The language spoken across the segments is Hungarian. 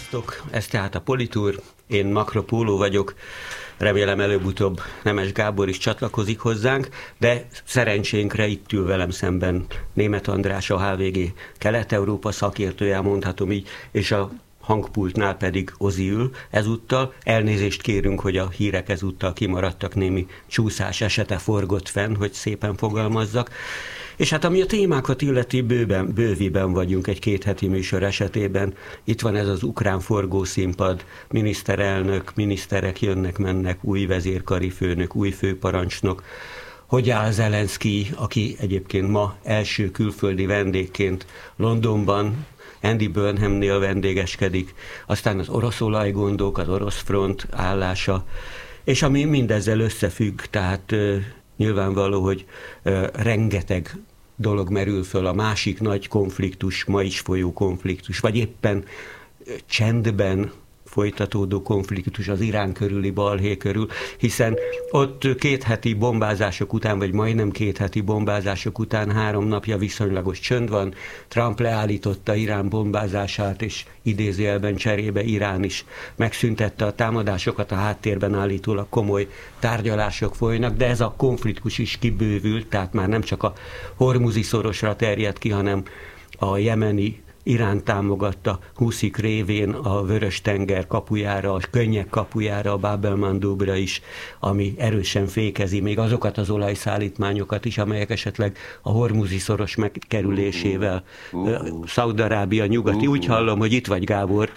Sziasztok! Ez tehát a Politúr, én Makro Póló vagyok, remélem előbb-utóbb Nemes Gábor is csatlakozik hozzánk, de szerencsénkre itt ül velem szemben Németh András, a HVG Kelet-Európa szakértője, mondhatom így, és a hangpultnál pedig Ozi ül ezúttal. Elnézést kérünk, hogy a hírek ezúttal kimaradtak, némi csúszás esete forgott fenn, hogy szépen fogalmazzak. És hát ami a témákat illeti, bőviben vagyunk egy kétheti műsor esetében. Itt van ez az ukrán forgószínpad, miniszterelnök, miniszterek jönnek-mennek, új vezérkari főnök, új főparancsnok. Hogy áll Zelenszky, aki egyébként ma első külföldi vendégként Londonban, Andy Burnhamnél vendégeskedik, aztán az orosz olajgondok, az orosz front állása, és ami mindezzel összefügg, tehát nyilvánvaló, hogy rengeteg dolog merül föl, a másik nagy konfliktus, ma is folyó konfliktus, vagy éppen csendben folytatódó konfliktus az Irán körüli balhé körül, hiszen ott kétheti bombázások után, vagy majdnem kétheti bombázások után 3 napja viszonylagos csönd van. Trump leállította Irán bombázását, és idézőjelben cserébe Irán is megszüntette a támadásokat, a háttérben állítólag komoly tárgyalások folynak, de ez a konfliktus is kibővült, tehát már nem csak a Hormuzi szorosra terjed ki, hanem a jemeni Irán támogatta Huszik révén a Vörös-tenger kapujára, a Könnyek kapujára, a Bab el-Mandubra is, ami erősen fékezi még azokat az olajszállítmányokat is, amelyek esetleg a Hormuzi szoros megkerülésével Szaúd-Arábia nyugati. Úgy hallom, hogy itt vagy, Gábor.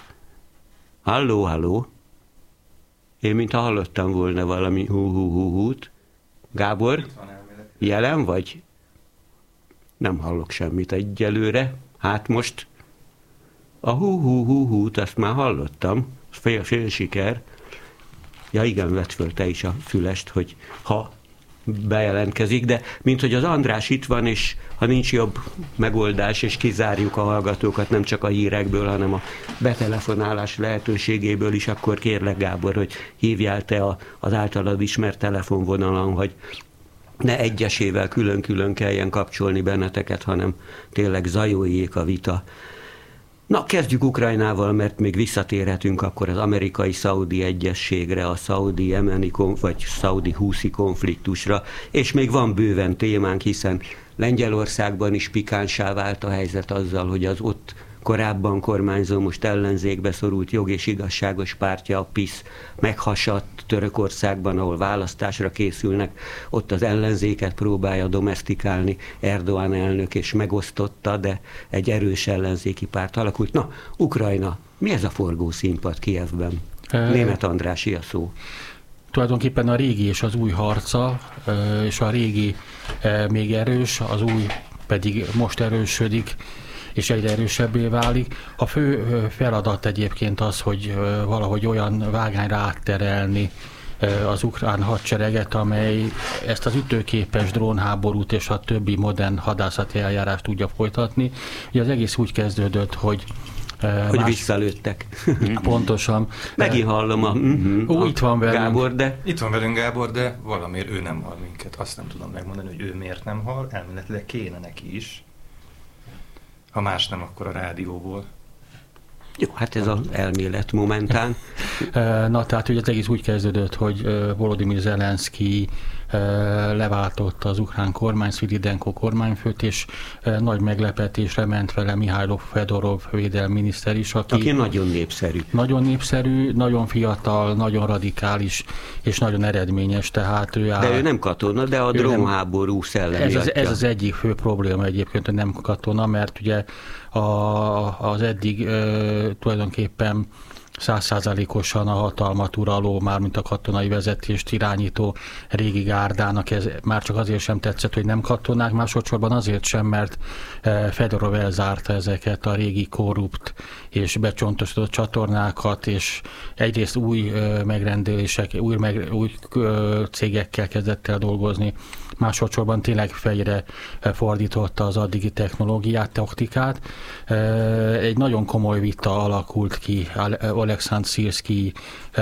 Halló. Én mintha hallottam volna valami hú-hú-hú-hút. Gábor, jelen vagy? Nem hallok semmit egyelőre. Hát most a hú-hú-hú-hút, azt már hallottam, fél siker. Ja igen, vedd föl te is a fülest, hogy ha bejelentkezik, de mint hogy az András itt van, és ha nincs jobb megoldás, és kizárjuk a hallgatókat nem csak a hírekből, hanem a betelefonálás lehetőségéből is, akkor kérlek, Gábor, hogy hívjál te az általad ismert telefonvonalon, hogy ne egyesével külön-külön kelljen kapcsolni benneteket, hanem tényleg zajoljék a vita. Na, kezdjük Ukrajnával, mert még visszatérhetünk akkor az amerikai-szaudi egyességre, a szaudi-jemeni vagy szaudi-huszi konfliktusra, és még van bőven témánk, hiszen Lengyelországban is pikánsá vált a helyzet azzal, hogy az ott korábban kormányzó, most ellenzékbe szorult Jog és Igazságos pártja, a PiS meghasadt Törökországban, ahol választásra készülnek, ott az ellenzéket próbálja domesztikálni Erdoğan elnök, és megosztotta, de egy erős ellenzéki párt alakult. Na, Ukrajna, mi ez a forgószínpad Kijevben? Németh András, a szó. Tulajdonképpen a régi és az új harca, és a régi még erős, az új pedig most erősödik, és egyre erősebbé válik. A fő feladat egyébként az, hogy valahogy olyan vágányra átterelni az ukrán hadsereget, amely ezt az ütőképes drónháborút és a többi modern hadászati eljárást tudja folytatni. Ugye az egész úgy kezdődött, hogy visszalőttek. Pontosan. Megint hallom itt van velünk Gábor, de... Itt van velünk Gábor, de valamiért ő nem hall minket. Azt nem tudom megmondani, hogy ő miért nem hall. Elméletileg kéne neki is. Ha más nem, akkor a rádióból. Jó, hát ez az elmélet momentán. Na, tehát ugye az egész úgy kezdődött, hogy Volodymyr Zelenszky leváltotta az ukrán kormány, Sviridenko kormányfőt, és nagy meglepetésre ment vele Mihailo Fedorov védelmi miniszter is, aki nagyon népszerű. Nagyon népszerű, nagyon fiatal, nagyon radikális, és nagyon eredményes, tehát de ő nem katona, de a drónháború szellemi. Ez az egyik fő probléma egyébként, hogy nem katona, mert ugye az eddig tulajdonképpen 100%-osan a hatalmat uraló, mármint a katonai vezetést irányító régi gárdának ez már csak azért sem tetszett, hogy nem katonák, másodszorban azért sem, mert Fedorov elzárta ezeket a régi korrupt és becsontosított csatornákat, és egyrészt új megrendelések, új cégekkel kezdett el dolgozni, másodszorban tényleg fejre fordította az addigi technológiát, taktikát. Egy nagyon komoly vita alakult ki Oleksandr Szirszkij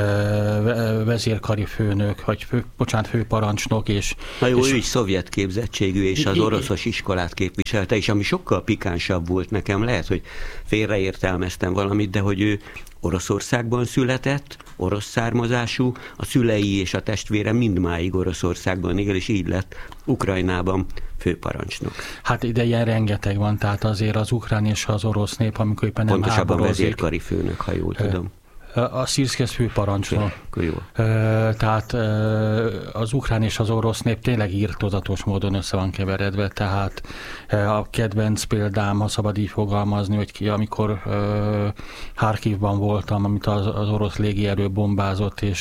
vezérkari főnök, vagy főparancsnok, és... Na jó, ő is szovjet képzettségű, és az oroszos iskolát képviselte, és ami sokkal pikánsabb volt nekem, lehet, hogy félreértelmeztem valamit, de hogy ő Oroszországban született, orosz származású, a szülei és a testvére mindmáig Oroszországban él, és így lett Ukrajnában főparancsnok. Hát ide ilyen rengeteg van, tehát azért az ukrán és az orosz nép, amikor éppen nem pontosabban háborozik. vezérkari főnök, ha jól tudom. A Szirszky főparancsnok. Tehát az ukrán és az orosz nép tényleg írtózatos módon össze van keveredve, tehát a kedvenc példám, ha szabad így fogalmazni, hogy amikor Harkivban voltam, amit az orosz légierő bombázott, és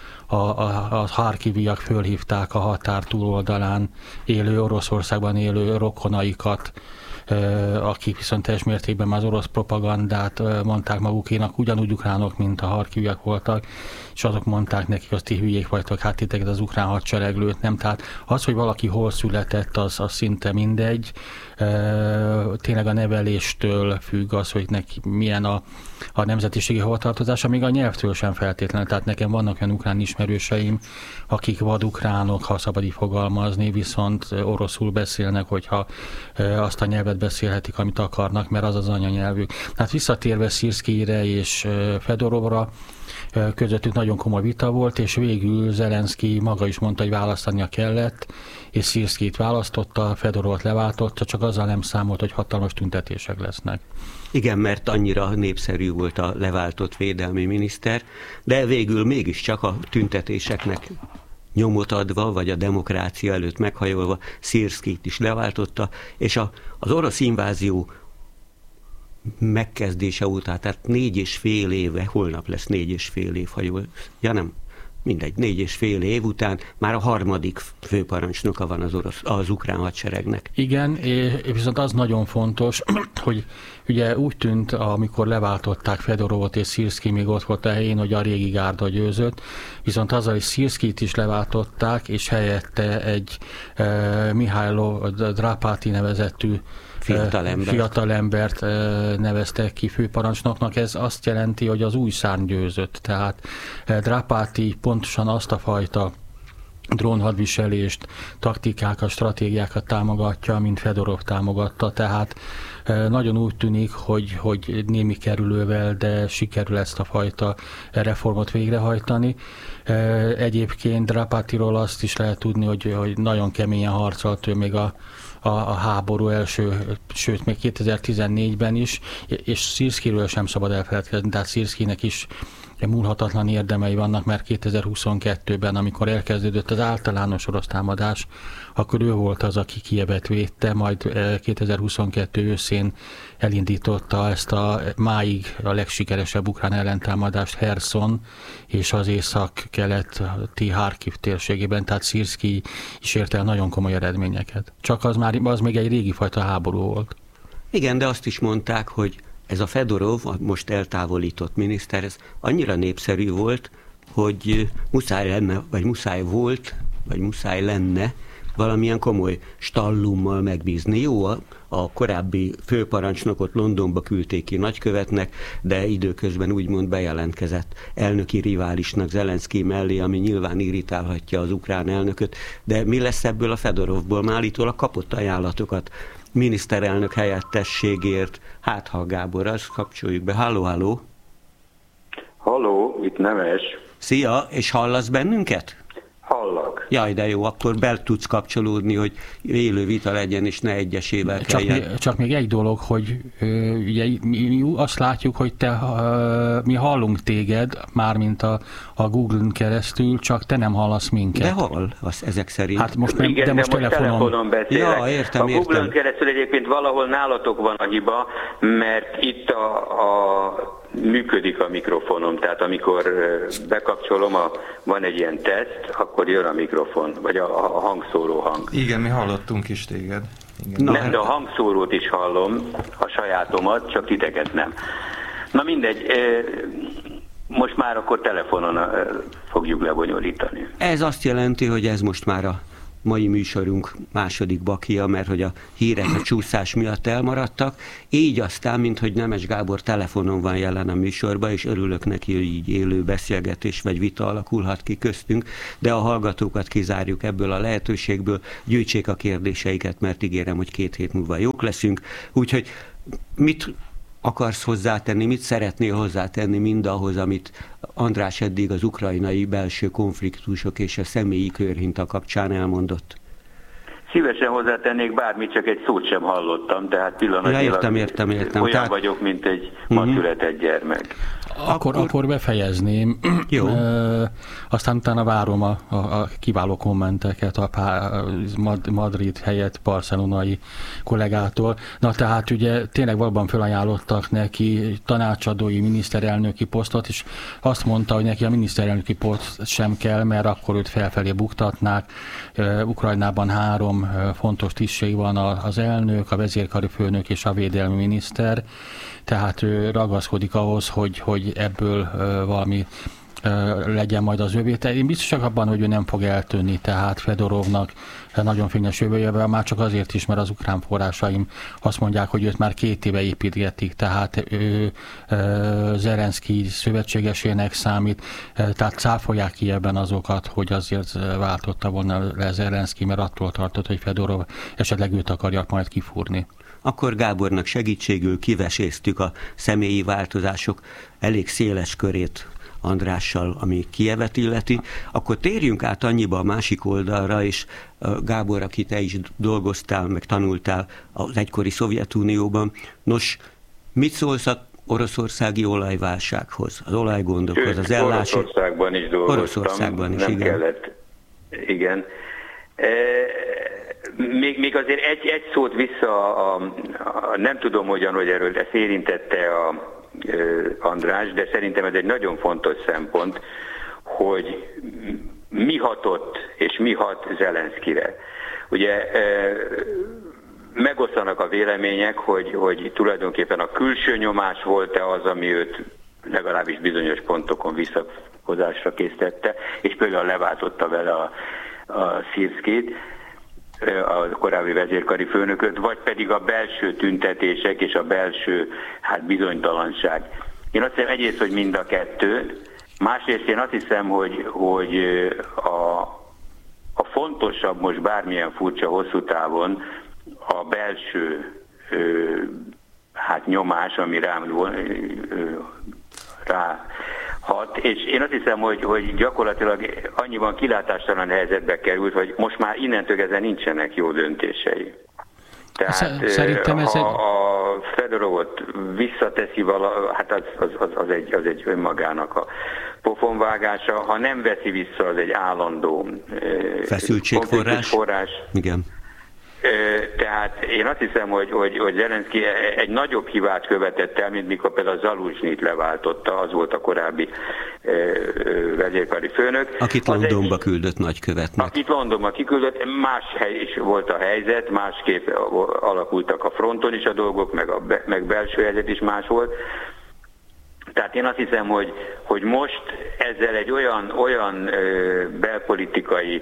a harkiviak fölhívták a határ túloldalán élő, Oroszországban élő rokonaikat, akik viszont teljes mértékben már az orosz propagandát mondták magukénak, ugyanúgy ukránok, mint a harkiviak voltak, és azok mondták nekik, hogy ti hülyék vagytok, hát titeket az ukrán hadsereg lőtt, nem. Tehát az, hogy valaki hol született, az szinte mindegy. Tényleg a neveléstől függ az, hogy neki milyen a nemzetiségi hovatartozása, még a nyelvtől sem feltétlenül. Tehát nekem vannak olyan ukrán ismerőseim, akik vadukránok, ha szabad így fogalmazni, viszont oroszul beszélnek, hogyha azt a nyelvet beszélhetik, amit akarnak, mert az az anyanyelvük. Tehát visszatérve Szirszkyre és Fedorovra, közöttük nagyon komoly vita volt, és végül Zelenszky maga is mondta, hogy választania kellett, és Szirszkyt választotta, Fedorovot leváltotta, csak azzal nem számolt, hogy hatalmas tüntetések lesznek. Igen, mert annyira népszerű volt a leváltott védelmi miniszter, de végül mégiscsak a tüntetéseknek nyomot adva, vagy a demokrácia előtt meghajolva Szirszkyt is leváltotta, és az orosz invázió megkezdése után, tehát 4,5 éve, holnap lesz 4,5 év, ha jól, ja nem, mindegy, 4,5 év után már a harmadik főparancsnoka van az ukrán hadseregnek. Igen, viszont az nagyon fontos, hogy ugye úgy tűnt, amikor leváltották Fedorovot és Szirszky még ott volt a helyén, hogy a régi gárda győzött, viszont azzal is Szirszkyt is leváltották, és helyette egy Mihailo Drapati nevezetű fiatalembert neveztek ki főparancsnoknak. Ez azt jelenti, hogy az új szárny győzött. Tehát Drapati pontosan azt a fajta drónhadviselést, taktikákat, stratégiákat támogatja, mint Fedorov támogatta. Tehát nagyon úgy tűnik, hogy némi kerülővel, de sikerül ezt a fajta reformot végrehajtani. Egyébként Drapatiról azt is lehet tudni, hogy nagyon keményen harcolt ő még a háború első, sőt még 2014-ben is, és Szirszkyről sem szabad elfeledkezni, tehát Szirszkynek is múlhatatlan érdemei vannak, mert 2022-ben, amikor elkezdődött az általános orosz támadás, akkor ő volt az, aki Kijevet védte, majd 2022 őszén elindította ezt a máig a legsikeresebb ukrán ellentámadást Herson és az észak-keleti Harkiv térségében, tehát Szirszky is érte el nagyon komoly eredményeket. Csak az még egy régi fajta háború volt. Igen, de azt is mondták, hogy ez a Fedorov, a most eltávolított miniszter, ez annyira népszerű volt, hogy muszáj lenne valamilyen komoly stallummal megbízni. Jó, a korábbi főparancsnokot Londonba küldték ki nagykövetnek, de időközben úgymond bejelentkezett elnöki riválisnak Zelenszky mellé, ami nyilván irritálhatja az ukrán elnököt, de mi lesz ebből a Fedorovból? Állítólag kapott ajánlatokat miniszterelnök helyettességért. Hát ha Gábor, azt kapcsoljuk be. Halló, halló! Halló, itt Nemes. Szia, és hallasz bennünket? Hallak. Jaj, de jó, akkor be tudsz kapcsolódni, hogy élő vita legyen, és ne egyesével kelljen. Csak még egy dolog, hogy ugye mi azt látjuk, hogy mi hallunk téged, mármint a Google-n keresztül, csak te nem hallasz minket. De hall, ezek szerint. Hát most nem, igen, de most telefonon beszélek. Ja, értem. A Google-n keresztül egyébként valahol nálatok van a hiba, mert itt működik a mikrofonom, tehát amikor bekapcsolom, van egy ilyen teszt, akkor jön a mikrofon, vagy a hangszóró hang. Igen, mi hallottunk is téged. Igen. Nem, de a hangszórót is hallom, a sajátomat, csak titeket nem. Na mindegy, most már akkor telefonon fogjuk lebonyolítani. Ez azt jelenti, hogy ez most már a mai műsorunk második bakia, mert hogy a hírek a csúszás miatt elmaradtak, így aztán, minthogy Nemes Gábor telefonon van jelen a műsorban, és örülök neki, hogy így élő beszélgetés vagy vita alakulhat ki köztünk, de a hallgatókat kizárjuk ebből a lehetőségből, gyűjtsék a kérdéseiket, mert ígérem, hogy 2 hét múlva jók leszünk. Úgyhogy mit akarsz hozzátenni, mit szeretnél hozzátenni mindahhoz, amit András eddig az ukrajnai belső konfliktusok és a személyi körhinta kapcsán elmondott? Szívesen hozzátennék bármit, csak egy szót sem hallottam, tehát pillanatnyilag értem. olyan vagyok, mint egy ma született gyermek. Akkor befejezném. Jó. Aztán utána várom a kiváló kommenteket a Madrid helyett barcelonai kollégától. Na tehát ugye tényleg valóban felajánlottak neki tanácsadói, miniszterelnöki posztot, és azt mondta, hogy neki a miniszterelnöki poszt sem kell, mert akkor őt felfelé buktatnák. Ukrajnában 3 fontos tisztség van, az elnök, a vezérkari főnök és a védelmi miniszter. Tehát ő ragaszkodik ahhoz, hogy ebből valami legyen majd az övé. Én biztosak abban, hogy ő nem fog eltűnni, tehát Fedorovnak nagyon fényes jövője, már csak azért is, mert az ukrán forrásaim azt mondják, hogy őt már 2 éve építgetik, tehát ő Zelenszky szövetségesének számít, tehát cáfolják ki ebben azokat, hogy azért váltotta volna le Zelenszky, mert attól tartott, hogy Fedorov esetleg őt akarja majd kifúrni. Akkor Gábornak segítségül kiveséztük a személyi változások elég széles körét Andrással, ami Kijevet illeti. Akkor térjünk át annyiba a másik oldalra, és Gábor, aki te is dolgoztál, meg tanultál az egykori Szovjetunióban. Nos, mit szólsz az oroszországi olajválsághoz, az olajgondokhoz, az ellási... Oroszországban is dolgoztam. Oroszországban is, nem igen. kellett. Igen. Még azért egy szót vissza, nem tudom hogyan, hogy erről ezt érintette András, de szerintem ez egy nagyon fontos szempont, hogy mi hatott és mi hat Zelenszkyre. Ugye megosztanak a vélemények, hogy tulajdonképpen a külső nyomás volt-e az, ami őt legalábbis bizonyos pontokon visszahozásra késztette, és például leváltotta vele a Szirszkit, a korábbi vezérkari főnököt, vagy pedig a belső tüntetések és a belső bizonytalanság. Én azt hiszem egyrészt, hogy mind a kettő, másrészt én azt hiszem, hogy a fontosabb most bármilyen furcsa hosszú távon a belső nyomás, ami rá hat, és én azt hiszem, hogy gyakorlatilag annyiban kilátástalan helyzetbe került, hogy most már innentől kezdve nincsenek jó döntései. Tehát szerintem ha a Fedorovot visszateszi az egy önmagának a pofonvágása, ha nem veszi vissza, az egy állandó feszültségforrás. Igen. Tehát én azt hiszem, hogy Zelenszky egy nagyobb hibát követett el, mint mikor például Zaluzsnyit leváltotta, az volt a korábbi vezérkari főnök. Akit Londonba küldött nagykövetnek. Akit Londonba kiküldött, más is volt a helyzet, másképp alakultak a fronton is a dolgok, meg belső helyzet is más volt. Tehát én azt hiszem, hogy most ezzel egy olyan belpolitikai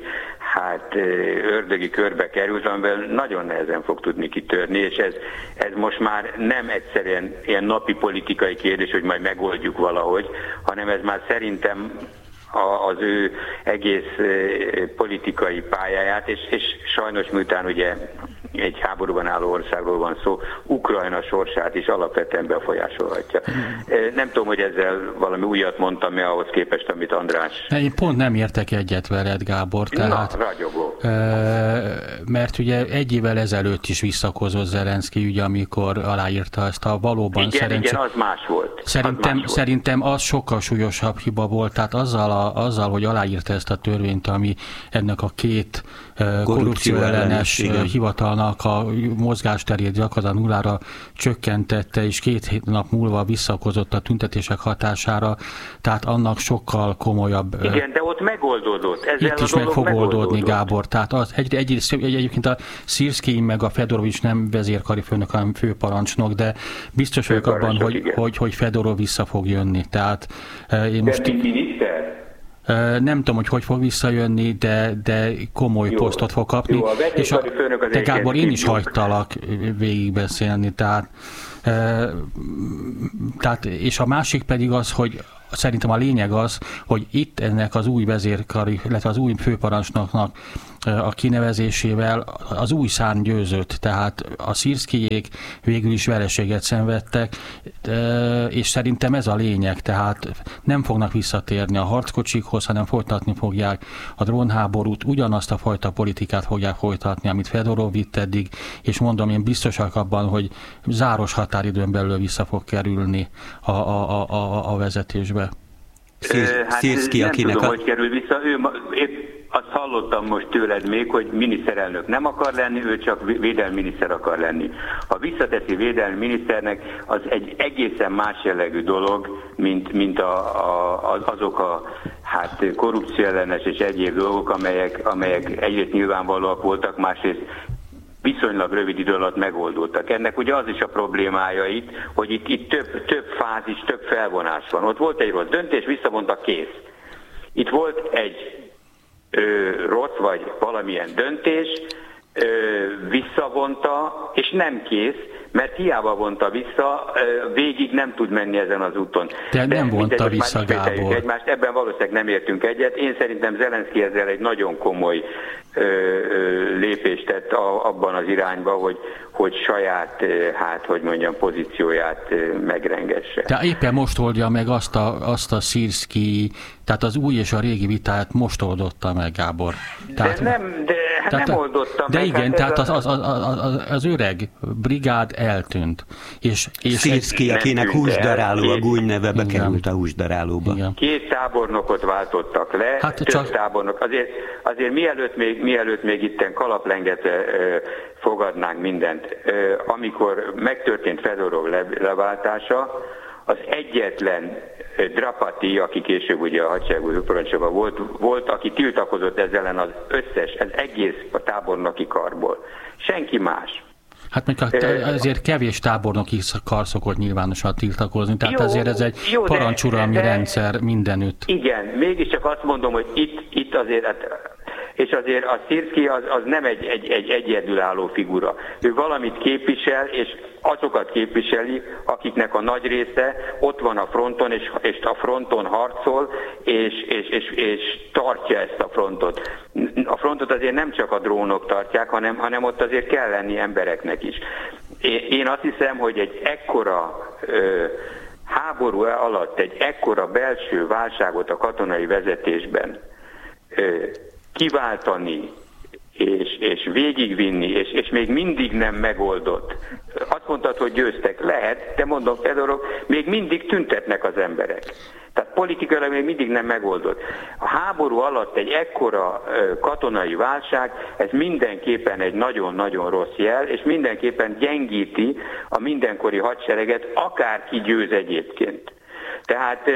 ördögi körbe került, amiben nagyon nehezen fog tudni kitörni, és ez most már nem egyszerűen ilyen napi politikai kérdés, hogy majd megoldjuk valahogy, hanem ez már szerintem az ő egész politikai pályáját, és sajnos miután ugye egy háborúban álló országról van szó, Ukrajna sorsát is alapvetően befolyásolhatja. Nem tudom, hogy ezzel valami újat mondtam-e ahhoz képest, amit András... Én pont nem értek egyet veled, Gábor. Tehát, ragyogó. Mert ugye 1 évvel ezelőtt is visszakozott Zelenszky, ugye, amikor aláírta ezt a valóban... Igen, az más volt. Szerintem az sokkal súlyosabb hiba volt, tehát azzal, hogy aláírta ezt a törvényt, ami ennek a 2 korrupció ellenes hivatalnak a mozgásterét gyakorlatilag nullára csökkentette, és 2 nap múlva visszakozott a tüntetések hatására, tehát annak sokkal komolyabb... Igen, de ott megoldódott. Ezzel itt is meg fog oldódni, Gábor. Tehát egyébként a Szirszky meg a Fedorov is nem vezérkari főnök, hanem főparancsnok, de biztos vagyok abban, hogy Fedorov vissza fog jönni. Tehát én most... Nem tudom, hogy fog visszajönni, de komoly posztot fog kapni. De Gábor, én is hagytalak végigbeszélni. Tehát, és a másik pedig az, hogy szerintem a lényeg az, hogy itt ennek az új vezérkari, illetve az új főparancsnoknak a kinevezésével az új szárny győzött, tehát a Szirszkijék végül is vereséget szenvedtek, és szerintem ez a lényeg, tehát nem fognak visszatérni a harckocsikhoz, hanem folytatni fogják a drónháborút, ugyanazt a fajta politikát fogják folytatni, amit Fedorov vitt eddig, és mondom, én biztosak abban, hogy záros határidőn belül vissza fog kerülni a vezetésbe. Szirszkij, nem akinek tudom, hogy kerül vissza. Azt hallottam most tőled még, hogy miniszterelnök nem akar lenni, ő csak védelmi miniszter akar lenni. Ha visszateszi védelmi miniszternek, az egy egészen más jellegű dolog, mint azok a korrupcióellenes és egyéb dolgok, amelyek egyrészt nyilvánvalóak voltak, másrészt viszonylag rövid idő alatt megoldódtak. Ennek ugye az is a problémája itt, hogy itt több fázis, több felvonás van. Ott volt egy rossz döntés, visszavonta, kész. Itt volt egy rossz vagy valamilyen döntés, visszavonta, és nem kész, mert hiába vonta vissza, végig nem tud menni ezen az úton. De nem vonta vissza, Gábor. Egymást, ebben valószínűleg nem értünk egyet. Én szerintem Zelenszkij ezzel egy nagyon komoly lépést tett abban az irányba, hogy saját, pozícióját megrengesse. De éppen most oldja meg azt a Szirszkij, tehát az új és a régi vitáját most oldotta meg, Gábor. Tehát, nem oldotta meg. De igen, tehát az öreg brigád eltűnt. És Szirszkij, akinek húsdaráló a gúny neve, bekerült a húsdarálóba. Igen. 2 tábornokot váltottak le, több tábornok. Azért mielőtt még itten kalaplengetve fogadnánk mindent, amikor megtörtént Fedorov leváltása, az egyetlen Drapati, aki később ugye a hadsereg parancsnokja volt, aki tiltakozott ezzel ellen az egész a tábornoki karból. Senki más. Hát még azért kevés tábornoki kar szokott nyilvánosan tiltakozni, tehát ezért ez egy parancsuralmi rendszer mindenütt. Igen, mégiscsak azt mondom, hogy itt azért, és azért a Szirszkij az nem egy egyedülálló figura. Ő valamit képvisel, és azokat képviseli, akiknek a nagy része ott van a fronton, és a fronton harcol, és tartja ezt a frontot. A frontot azért nem csak a drónok tartják, hanem ott azért kell lenni embereknek is. Én azt hiszem, hogy egy ekkora háború alatt, egy ekkora belső válságot a katonai vezetésben kiváltani, és végigvinni, és még mindig nem megoldott. Azt mondtad, hogy győztek. Lehet, de mondom, Fedorov, még mindig tüntetnek az emberek. Tehát politikailag még mindig nem megoldott. A háború alatt egy ekkora katonai válság, ez mindenképpen egy nagyon-nagyon rossz jel, és mindenképpen gyengíti a mindenkori hadsereget, akárki győz egyébként. Tehát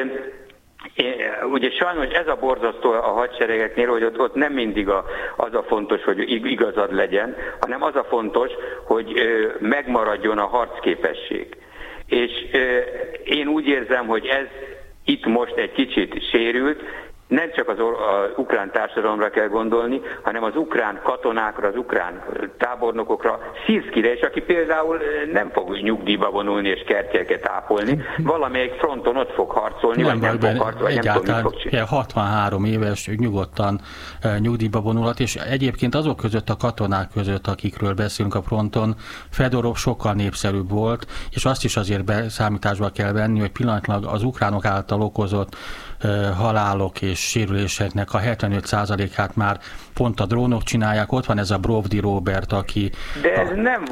ugye sajnos ez a borzasztó a hadseregeknél, hogy ott nem mindig az a fontos, hogy igazad legyen, hanem az a fontos, hogy megmaradjon a harcképesség. És én úgy érzem, hogy ez itt most egy kicsit sérült, nem csak az ukrán társadalomra kell gondolni, hanem az ukrán katonákra, az ukrán tábornokokra, Szirszkijre is, aki például nem fog nyugdíjba vonulni és kertjeket ápolni, valamelyik fronton ott fog harcolni, vagy nem fog harcolni, nem tudom, mit fog csinálni. 63 éves, nyugodtan nyugdíjba vonulhat, és egyébként azok között a katonák között, akikről beszélünk a fronton, Fedorov sokkal népszerűbb volt, és azt is azért számításba kell venni, hogy pillanatlag az ukránok által okozott halálok és sérüléseknek a 75%-át már pont a drónok csinálják. Ott van ez a Brovdi Robert, aki... De ez nem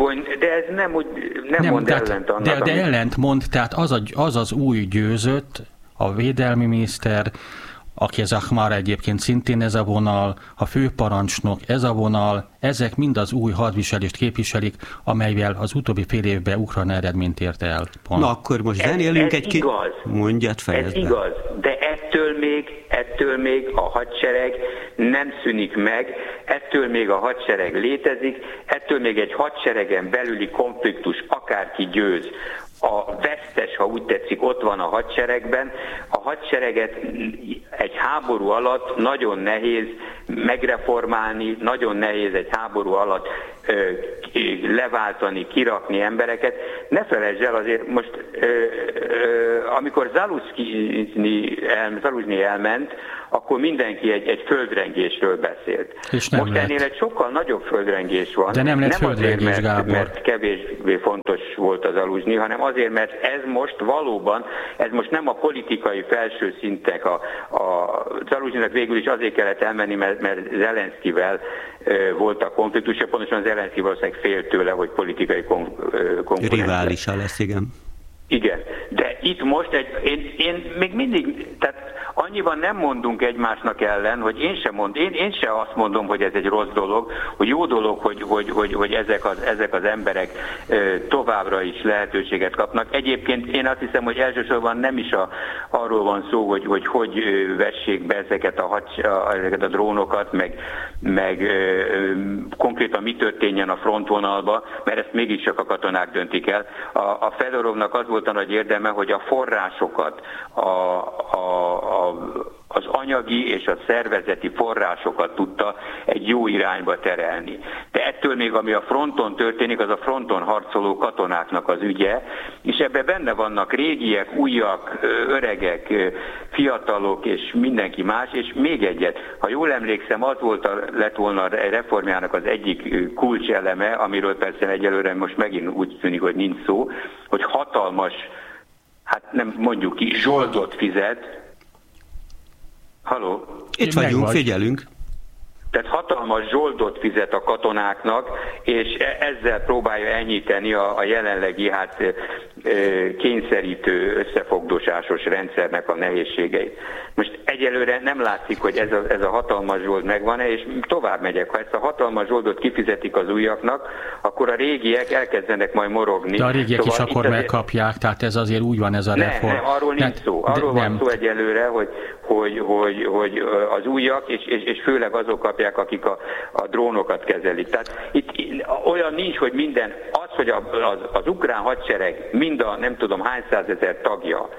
mond ellent annak. De ellent mond, tehát az az új győzött, a védelmi miniszter, aki ez Ahmar egyébként szintén ez a vonal, a főparancsnok ez a vonal, ezek mind az új hadviselést képviselik, amelyvel az utóbbi fél évben Ukrajna eredményt ért el. Pont. Na akkor most zenélünk egy mondjat, fejezd be. Ez igaz, de ettől még a hadsereg nem szűnik meg, ettől még a hadsereg létezik, ettől még egy hadseregen belüli konfliktus akárki győz. A vesztes, ha úgy tetszik, ott van a hadseregben. A hadsereget egy háború alatt nagyon nehéz megreformálni, nagyon nehéz egy háború alatt leváltani, kirakni embereket. Ne felejtsd el azért most, amikor Zaluzsnyi elment, akkor mindenki egy földrengésről beszélt. Most ennél egy sokkal nagyobb földrengés van. De nem lett földrengés, azért, mert kevésbé fontos volt az Zaluzsnyi, hanem azért, mert ez most valóban, ez most nem a politikai felső szintek. A Zaluzsnyinak végül is azért kellett elmenni, mert Zelenszkivel volt a konfliktus, pontosan Zelenszky valószínűleg fél tőle, hogy politikai konkurens. Riválisa lesz, igen. Igen, de itt most én még mindig, tehát annyiban nem mondunk egymásnak ellen, hogy én sem azt mondom, hogy ez egy rossz dolog, hogy jó dolog, hogy ezek az emberek továbbra is lehetőséget kapnak. Egyébként én azt hiszem, hogy elsősorban nem is arról van szó, hogy vessék be ezeket a drónokat, meg konkrétan mi történjen a frontvonalba, mert ezt mégiscsak a katonák döntik el. A Fedorovnak az volt a nagy érdeme, hogy a forrásokat, az anyagi és a szervezeti forrásokat tudta egy jó irányba terelni. De ettől még, ami a fronton történik, az a fronton harcoló katonáknak az ügye, és ebben benne vannak régiek, újak, öregek, fiatalok és mindenki más, és még egyet. Ha jól emlékszem, az lett volna a reformjának az egyik kulcseleme, amiről persze egyelőre most megint úgy tűnik, hogy nincs szó, hogy hatalmas, hát nem mondjuk ki, zsoldot fizet. Halló? Itt vagyunk, figyelünk. Tehát hatalmas zsoldot fizet a katonáknak, és ezzel próbálja enyhíteni a jelenlegi kényszerítő, összefogdosásos rendszernek a nehézségeit. Most egyelőre nem látszik, hogy ez a hatalmas zsold megvan-e, és tovább megyek. Ha ezt a hatalmas zsoldot kifizetik az újaknak, akkor a régiek elkezdenek majd morogni. De a régiek is akkor megkapják, tehát ez azért úgy van ez a reform. Nem, arról nincs szó. Arról van szó egyelőre, hogy az újak, és főleg azok kapják, akik a drónokat kezelik. Tehát itt olyan nincs, hogy minden, az, hogy az ukrán hadsereg mind a nem tudom hány százezer tagja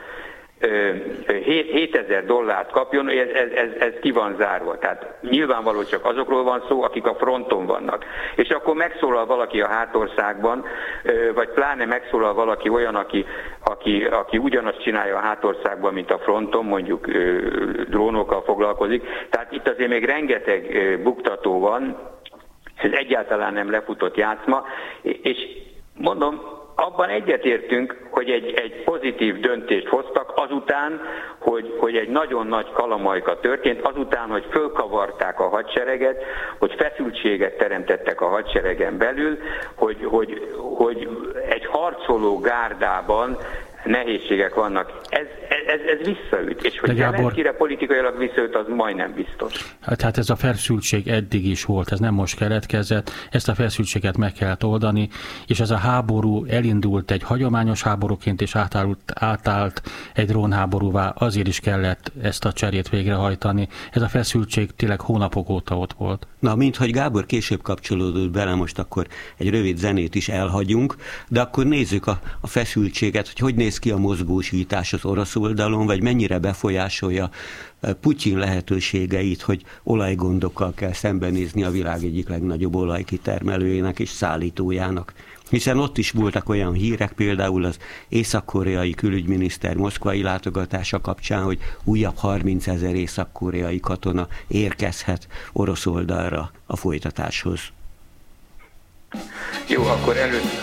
$7000 kapjon, ez ki van zárva. Tehát nyilvánvaló csak azokról van szó, akik a fronton vannak. És akkor megszólal valaki a hátországban, vagy pláne megszólal valaki olyan, aki ugyanazt csinálja a hátországban, mint a fronton, mondjuk drónokkal foglalkozik. Tehát itt azért még rengeteg buktató van, ez egyáltalán nem lefutott játszma, és mondom, abban egyetértünk, hogy egy pozitív döntést hoztak azután, hogy egy nagyon nagy kalamajka történt, azután, hogy fölkavarták a hadsereget, hogy feszültséget teremtettek a hadseregen belül, hogy egy harcoló gárdában nehézségek vannak. Ez visszaüt. És hogy Zelenszkire politikailag visszaüt, az majdnem biztos. Tehát ez a feszültség eddig is volt, ez nem most keletkezett. Ezt a feszültséget meg kellett oldani, és ez a háború elindult egy hagyományos háborúként, és átállt egy drónháborúvá, azért is kellett ezt a cserét végrehajtani. Ez a feszültség tényleg hónapok óta ott volt. Na, minthogy Gábor később kapcsolódott bele, most akkor egy rövid zenét is elhagyunk, de akkor nézzük a feszültséget, hogy néz ki a mozgósítás az orosz oldalon, vagy mennyire befolyásolja Putyin lehetőségeit, hogy olajgondokkal kell szembenézni a világ egyik legnagyobb olajkitermelőjének és szállítójának. Hiszen ott is voltak olyan hírek, például az észak-koreai külügyminiszter moszkvai látogatása kapcsán, hogy újabb 30 000 észak-koreai katona érkezhet orosz oldalra a folytatáshoz. Jó, akkor először